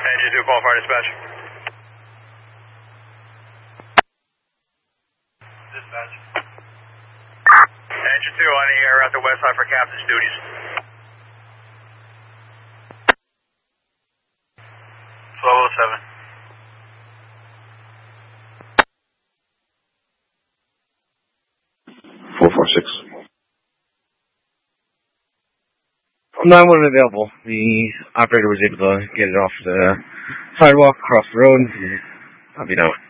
Engine 2, call fire dispatch. Dispatch. Engine 2 on the air out the west side for captain's duties. 1207. 446. 911 available. The operator was able to get it off the sidewalk, across the road. I'll be down.